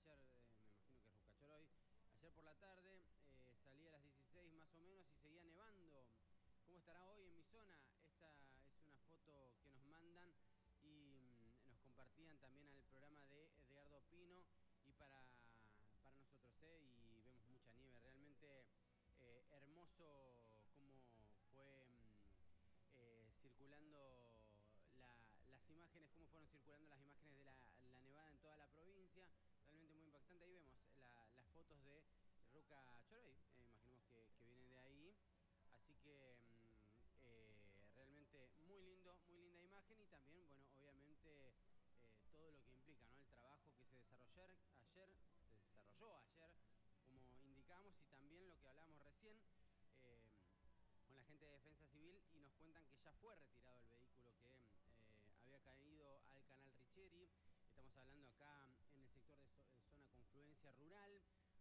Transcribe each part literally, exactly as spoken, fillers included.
ayer, eh, me imagino que es Ruca Choroy, ayer por la tarde, eh, salí a las dieciséis más o menos y seguía nevando. ¿Cómo estará hoy en mi zona? Esta es una foto que nos mandan y mmm, nos compartían también al programa de Edgardo Pino y para, para nosotros, ¿eh? Y vemos mucha nieve, realmente eh, hermoso cómo fue mmm, eh, circulando la, las imágenes, cómo fueron circulando las imágenes de la, la nevada en toda la provincia, realmente muy impactante. Ahí vemos la, las fotos de Ruca Choroy, eh, imaginemos que, que vienen de ahí. Así que mmm, eh, realmente muy lindo, muy linda imagen y también, bueno, obviamente eh, todo lo que implica, ¿no? El trabajo que se desarrolló ayer, se desarrolló ayer, como indicamos, y también lo que hablábamos recién eh, con la gente de Defensa Civil, y nos cuentan que ya fue retirado el vehículo que eh, había caído al canal Richeri. Estamos hablando acá en el sector de zona confluencia rural.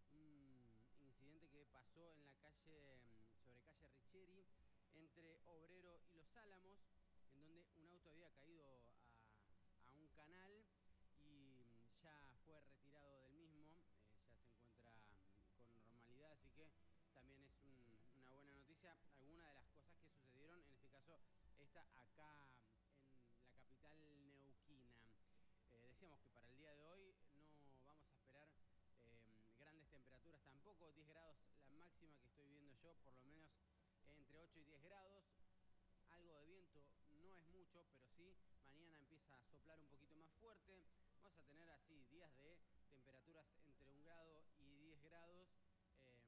Un incidente que pasó en la calle, sobre calle Richeri, entre Obrero y Los Álamos, en donde un auto había caído a, a un canal y ya fue retirado del mismo, eh, ya se encuentra con normalidad, así que también es un, una buena noticia. Algunas de las cosas que sucedieron, en este caso esta acá en la capital neuquina. Eh, decíamos que para el día de hoy no vamos a esperar eh, grandes temperaturas tampoco, diez grados la máxima que estoy viendo yo, por lo menos entre ocho y diez grados. Algo de viento, no es mucho, pero sí, mañana empieza a soplar un poquito más fuerte. Vamos a tener así días de temperaturas entre un grado y diez grados eh,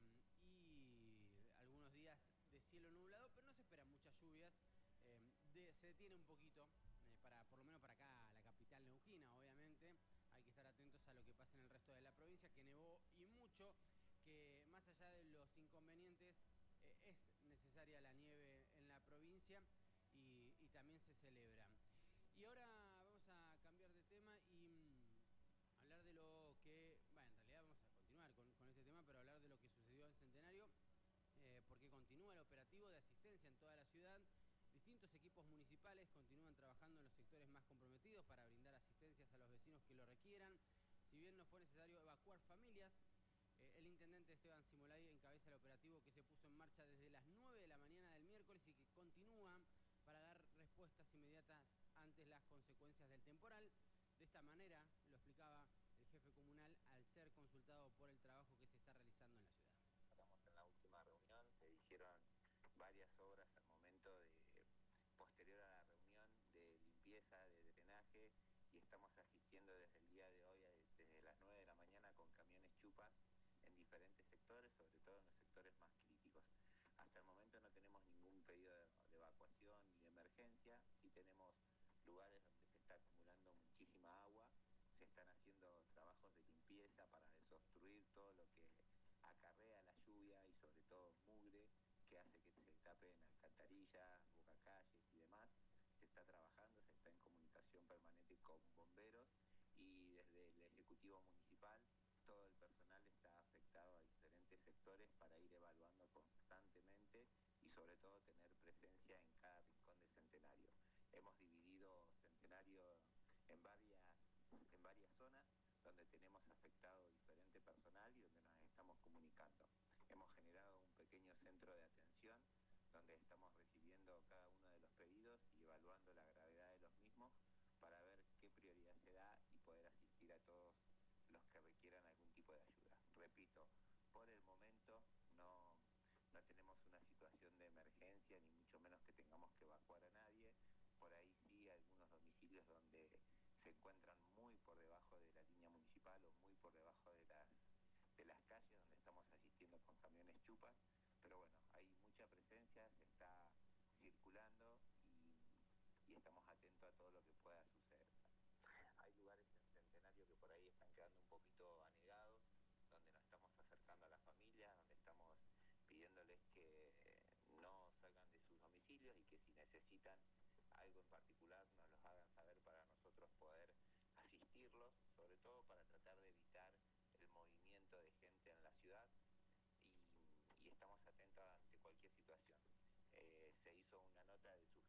y algunos días de cielo nublado, pero no se esperan muchas lluvias. Eh, de, se detiene un poquito, eh, para, por lo menos para acá, la capital neuquina, obviamente. Hay que estar atentos a lo que pasa en el resto de la provincia, que nevó y mucho, que más allá de los inconvenientes, eh, es necesaria la nieve en la provincia y, y también se celebra. Y ahora vamos a cambiar de tema y mmm, hablar de lo que, bueno, en realidad vamos a continuar con, con este tema, pero hablar de lo que sucedió en Centenario, eh, porque continúa el operativo de asistencia en toda la ciudad. Distintos equipos municipales continúan trabajando en los sectores más comprometidos para brindar asistencias a los vecinos que lo requieran. Si bien no fue necesario evacuar familias, eh, el intendente Esteban Simolay encabeza el operativo que se puso en marcha desde las nueve de la mañana del miércoles y que continúa para dar respuestas inmediatas ante las consecuencias del temporal. De esta manera, lo explicaba el jefe comunal al ser consultado por el trabajo que se está realizando en la ciudad. Estamos en la última reunión, se hicieron varias obras al momento de posterior a la reunión de limpieza, de drenaje, y estamos asistiendo desde el día de hoy, desde las nueve de la mañana, con camiones chupas en diferentes sectores, sobre todo en los sectores más críticos. Hasta el momento no tenemos ningún pedido de, de evacuación ni de emergencia, sí tenemos lugares donde se está acumulando muchísima agua, se están haciendo trabajos de limpieza para desobstruir todo lo que acarrea la lluvia y sobre todo mugre que hace que se tapen alcantarillas, bocacalles y demás. Se está trabajando, se está en comunicación permanente con bomberos y desde el Ejecutivo Municipal todo el personal está afectado a diferentes sectores para ir evaluando constantemente y sobre todo tener presencia en cada rincón de Centenario. Hemos dividido Centenario en varias, en varias zonas donde tenemos afectado diferente personal y donde nos estamos comunicando. Hemos generado un pequeño centro de atención donde estamos recibiendo cada uno de los pedidos y evaluando la gravedad de los mismos para ver qué prioridad se da y poder asistir a todos los que requieran algún tipo de ayuda. Repito, por el momento no, no tenemos una situación de emergencia, ni mucho menos que tengamos que evacuar a nadie. Por ahí sí, algunos domicilios donde se encuentran muy por debajo de la línea municipal o muy por debajo de las, de las calles donde estamos asistiendo con camiones chupas, pero bueno, hay mucha presencia, se está circulando y, y estamos atentos a todo lo que pueda suceder. Hay lugares en Centenario que por ahí están quedando un poquito anegados, donde nos estamos acercando a las familias, donde estamos pidiéndoles que no salgan de sus domicilios y que si necesitan algo en particular nos los hagan saber para nosotros poder asistirlos, sobre todo para tratar de evitar el movimiento de gente en la ciudad y, y estamos atentos ante cualquier situación. Eh, se hizo una nota de sugerencia